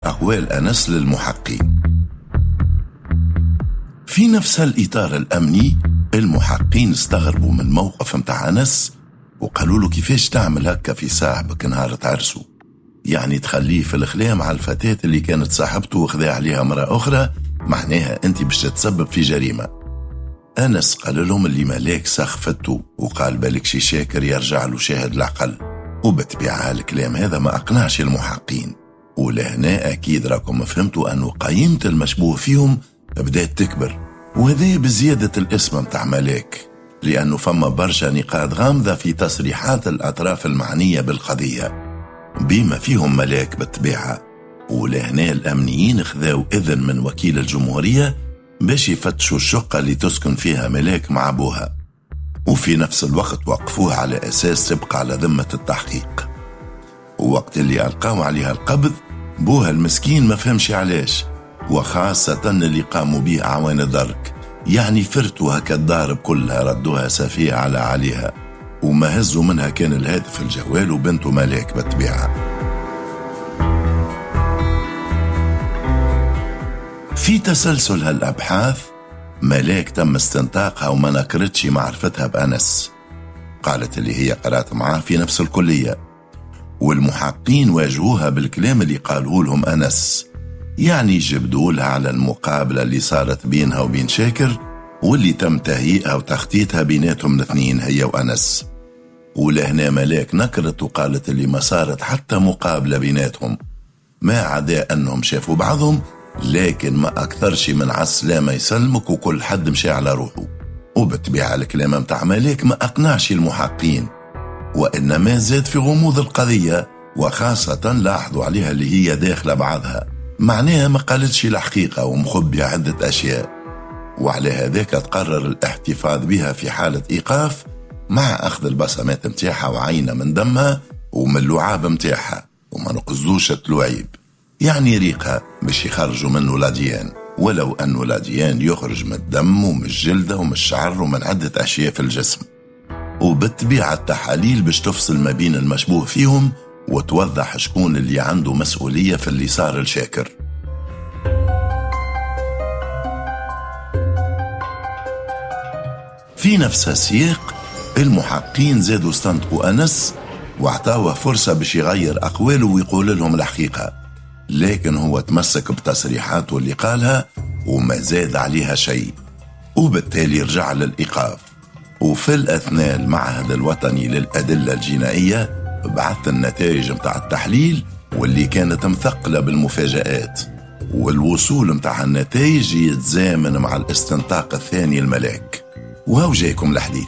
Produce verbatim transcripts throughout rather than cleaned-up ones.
أقوال أنس للمحققين. في نفس الإطار الأمني المحققين استغربوا من موقف متاع أنس وقالوا له كيفاش تعمل هكا في صاحبك نهار تعرسوا، يعني تخليه في الخلاء مع الفتاة اللي كانت صاحبته وخذا عليها مرة أخرى، معناها أنت باش تتسبب في جريمة. أنس قال لهم اللي ملاك سخفته وقال بالك شي شاكر يرجع له شاهد العقل، وبتبيع الكلام هذا ما أقنعش المحققين. ولهنا أكيد راكم فهمتوا أنه قيمة المشبوه فيهم بدأت تكبر، وهذا بزيادة الاسم متاع ملاك، لأنه فما برشا نقاط غامضة في تصريحات الأطراف المعنية بالقضية بما فيهم ملاك بالطبيعة. ولهنا الأمنيين خذاو إذن من وكيل الجمهورية باش يفتشوا الشقة اللي تسكن فيها ملاك مع أبوها، وفي نفس الوقت وقفوها على أساس تبقى على ذمة التحقيق. ووقت اللي ألقاو عليها القبض بوها المسكين ما فهمش علاش، وخاصة اللي قاموا به أعوان الدرك، يعني فرتوا هكا الضارب كلها ردوها سفيه على عليها، وما هزوا منها كان الهاتف الجوال وبنته ملاك بالطبيعة. في تسلسل هالأبحاث ملاك تم استنطاقها وما نكرتش معرفتها بأنس، قالت اللي هي قرأت معاه في نفس الكلية، والمحققين واجهوها بالكلام اللي قالوه لهم أنس، يعني جبدوا لها على المقابلة اللي صارت بينها وبين شاكر واللي تم تهيئها وتخطيطها بيناتهم الاثنين هي وأنس. ولهنا ملاك نكرت وقالت اللي ما صارت حتى مقابلة بيناتهم، ما عدا أنهم شافوا بعضهم، لكن ما أكثر شي من عالسلامة يسلمك وكل حد مشي على روحه. وبتبيع الكلام متاع ملاك ما أقنعش المحققين، وإنما زاد في غموض القضية، وخاصة لاحظوا عليها اللي هي داخلة بعضها، معناها ما قالتش الحقيقة ومخبية عدة أشياء. وعلى هذاك تقرر الاحتفاظ بها في حالة إيقاف مع أخذ البصمات متاعها وعينة من دمها ومن اللعاب متاعها، وما نقصدوش التلوعيب، يعني ريقها باش يخرجوا منه الأديان، ولو أنه الأديان يخرج من الدم ومن الجلدة ومن الشعر ومن عدة أشياء في الجسم. وبالطبيعة التحاليل باش تفصل ما بين المشبوه فيهم وتوضح شكون اللي عنده مسؤولية في اللي صار الشاكر. في نفس السياق المحققين زادوا استنطقوا أنس واعطاوه فرصة باش يغير أقواله ويقول لهم الحقيقة، لكن هو تمسك بتصريحاته اللي قالها وما زاد عليها شيء، وبالتالي رجع للإيقاف. وفي الأثناء المعهد الوطني للأدلة الجنائية بعث النتائج متاع التحليل واللي كانت مثقلة بالمفاجآت، والوصول متاع النتائج يتزامن مع الاستنطاق الثاني الملاك. وهو جايكم الحديث.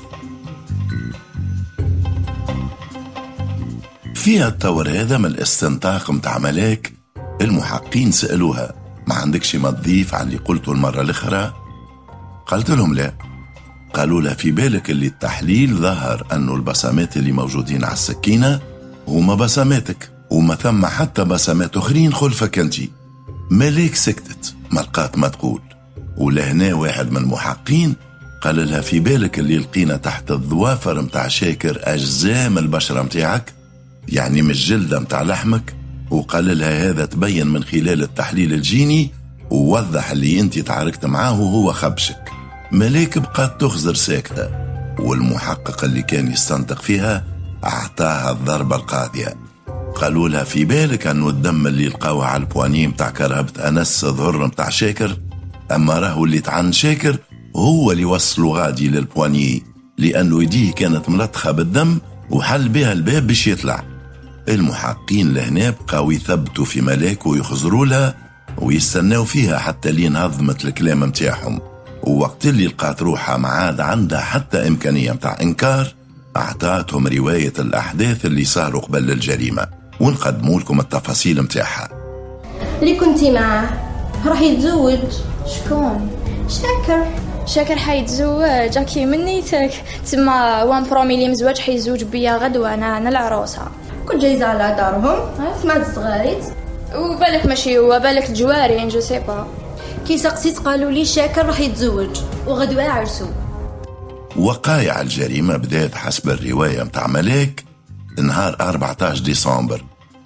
فيها التور هذا من الاستنطاق متاع ملاك المحققين سألوها ما عندكش ما تضيف على اللي قلته المرة الأخرى؟ قالت لهم لا. قالوا لها في بالك اللي التحليل ظهر أنه البصمات اللي موجودين على السكينة هما بصماتك وما ثم حتى بصمات أخرين خلفك أنتي. ملاك سكتت ما لقات ما تقول. ولهنا واحد من المحققين قال لها في بالك اللي لقينا تحت الظوافر متاع شاكر أجزاء من البشرة متاعك، يعني من الجلدة متاع لحمك، وقال لها هذا تبين من خلال التحليل الجيني ووضح اللي انت تعاركت معاه وهو خبشك. ملاك بقات تخزر ساكتة، والمحقق اللي كان يستنطق فيها أعطاها الضربة القاضية. قالوا لها في بالك أنه الدم اللي لقاوه على البواني متاع كرهبة أنس ظهر متاع شاكر، أما راهو اللي تعن شاكر هو اللي وصلوا غادي للبواني لأنه يديه كانت ملطخة بالدم وحل بها الباب باش يطلع. المحققين لهنا بقاو يثبتوا في ملاك ويخزروا لها ويستناو فيها حتى لين هضمت الكلام متاعهم. ووقت اللي لقات روحها ما عاد عندها حتى إمكانية متاع إنكار، أعطاتهم رواية الأحداث اللي صاروا قبل الجريمة ونقدموا لكم التفاصيل متاعها. اللي كنتي معاه راح يتزوج. شكون؟ شاكر. شاكر حيتزوج اكي من نيتك تما وان برومي لي مزواج حيزوج بيا غدوه انا انا العروسه. كنت جايزه على دارهم سمعت الصغاريت وبالك ماشي هو بالك الجوارين جو سي با. كي سقسيت قالوا لي شاكر راح يتزوج وغدوه عرسو. وقائع الجريمة بدأت حسب الرواية متاع ملاك نهار أربعة عشر ديسمبر،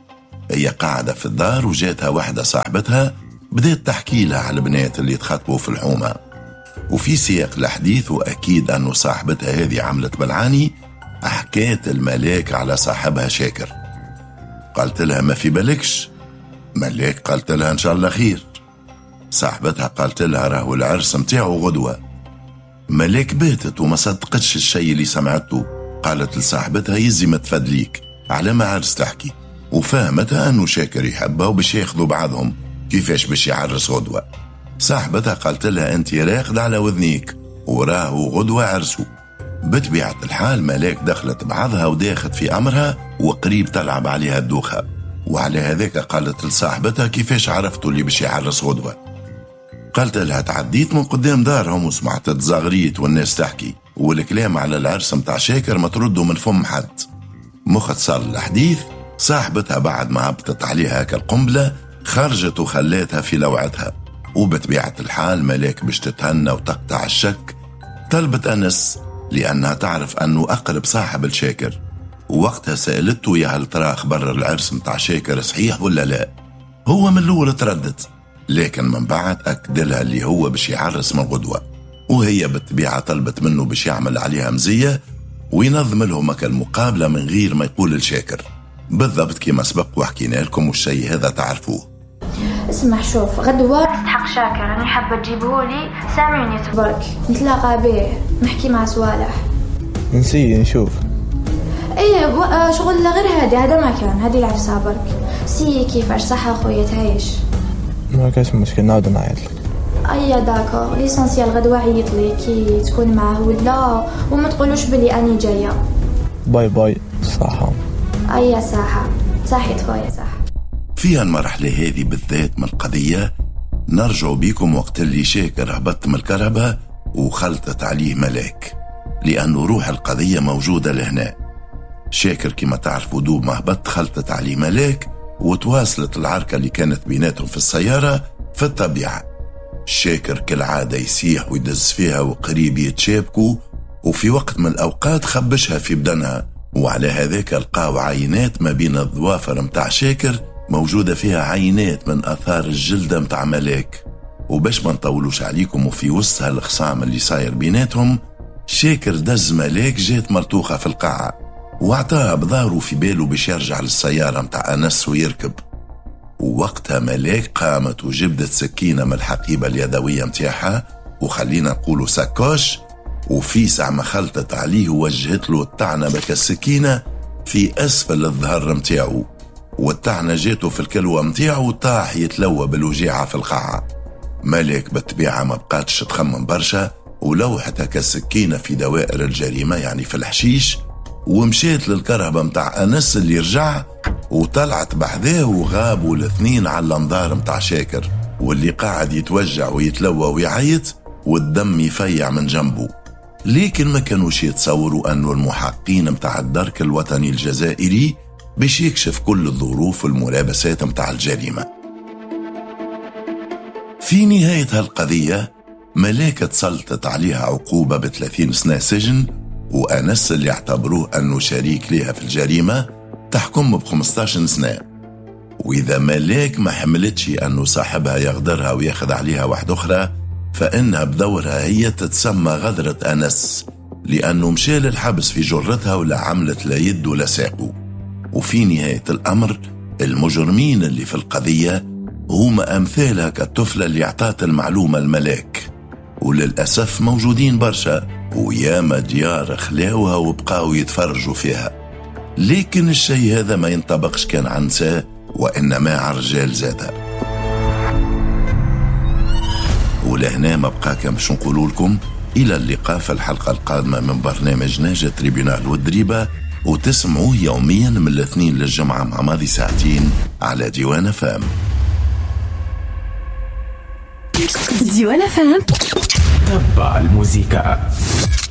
هي قاعدة في الدار وجاتها واحدة صاحبتها بدأت تحكي لها على البنات اللي تخطبوا في الحومة. وفي سياق الحديث وأكيد أنه صاحبتها هذه عملت بالعاني حكيت الملاك على صاحبها شاكر. قالت لها ما في بالكش. ملاك قالت لها إن شاء الله خير. صاحبتها قالت لها راهو العرس متاعه غدوة. ملاك باتت وما صدقتش الشيء اللي سمعته. قالت لصاحبتها يزي ما تفدليك على ما عرس تحكي، وفهمتها أنه شاكر يحبها وبش ياخذوا بعضهم كيفاش بش يعرس غدوة. صاحبتها قالت لها أنت راقد على وذنيك وراهو غدوة عرسو. بطبيعة الحال ملاك دخلت بعضها وداخت في أمرها وقريب تلعب عليها الدوخة. وعلى هذاك قالت لصاحبتها كيفاش عرفتوا اللي بش يعرس غدوة. قالت لها تعديت من قدام دارهم وسمعت تزغريت والناس تحكي والكلام على العرس متاع شاكر ما تردوا من فم حد. مختصر الحديث صاحبتها بعد ما هبطت عليها كالقنبلة خرجت وخلاتها في لوعتها. وبطبيعة الحال ملاك باش تتهنى وتقطع الشك طلبت أنس لأنها تعرف أنه أقرب صاحب الشاكر. ووقتها سألته يا هل ترى أخبار العرس متاع شاكر صحيح ولا لا. هو من الأول تردت لكن من بعد أكد لها اللي هو باش يعرس من غدوة. وهي بالطبيعة طلبت منه باش يعمل عليها مزية وينظم لهم المقابلة من غير ما يقول الشاكر بالضبط كما سبق وحكينا لكم والشيء هذا تعرفوه. اسمع شوف غدوة تستحق شاكر أنا حابة تجيبهولي سامعني تبارك نتلاقى به نحكي مع صوالح. نسي نشوف ايه شغل غير هادي هذا ما كان هادي العفسة برك سي كيفاش صح اخويا تعيش ما كاش مشكل نعود نعيط لك. ايا داكو ليسونسيال غدوة عيط لي كي تكون معاه ولا وما تقولوش بلي اني جايه. باي باي صحة. ايا صحة صحيت خويا صح. في المرحلة هذه بالذات من القضية نرجع بيكم وقت اللي شاكر هبط من الكهرباء وخلطت عليه ملاك لأنه روح القضية موجودة لهنا. شاكر كما تعرفوا دوب ما هبط خلطت عليه ملاك وتواصلت العركة اللي كانت بيناتهم في السيارة في الطبيعة. شاكر كالعادة يسيح ويدز فيها وقريب يتشابكوا وفي وقت من الأوقات خبشها في بدنها. وعلى هذاك لقاو عينات ما بين الظوافر متاع شاكر موجودة فيها عينات من أثار الجلدة متاع ملاك. وباش ما نطولوش عليكم وفي وسط هالخصام اللي صاير بيناتهم شاكر دز ملاك جات مرتوخة في القاعة واعطاها بظهره في باله باش يرجع للسيارة متاع أنس ويركب. ووقتها ملاك قامت وجبدت سكينة من الحقيبة اليدوية متاعها وخلينا نقولوا ساكوش وفي ساعة ما خلطت عليه ووجهت له الطعنة بك السكينة في أسفل الظهر متاعه والطعنة جاته في الكلوة متاعه وطاح يتلوى بالوجيعة في القاعة. ملاك بالطبيعة ما بقاتش تخمم برشا ولوحتها كالسكينة في دوائر الجريمة يعني في الحشيش ومشيت للكرهبة متاع أنس اللي رجع وطلعت بحذاه وغابوا الاثنين على الانظار متاع شاكر واللي قاعد يتوجع ويتلوى ويعيط والدم يفيع من جنبه. لكن ما كانوش يتصوروا أنه المحققين متاع الدرك الوطني الجزائري باش يكشف كل الظروف والملابسات متاع الجريمة. في نهاية هالقضية ملاك تسلطت عليها عقوبة بثلاثين سنة سجن وأنس اللي اعتبروه أنه شريك لها في الجريمة تحكم بخمستاش سنة. وإذا ملاك ما حملتش أنه صاحبها يغدرها وياخذ عليها واحدة أخرى فإنها بدورها هي تتسمى غدرة أنس لأنه مشى للحبس في جرتها ولا عملت لا يد ولا ساقه. وفي نهاية الأمر المجرمين اللي في القضية هما أمثالها كالطفلة اللي اعطت المعلومة الملاك وللأسف موجودين برشا وياما ديار خلاوها وبقاو يتفرجوا فيها. لكن الشيء هذا ما ينطبقش كان عن نساء وإنما عن رجال زادة. ولهنا ما بقى كان باش نقولوا لكم إلى اللقاء في الحلقة القادمة من برنامج ناجي تريبيونال والدريبة وتسمعوه يوميا من الاثنين للجمعة مع ماضي ساعتين على ديوان فام. ديوان فام تبع الموسيقى.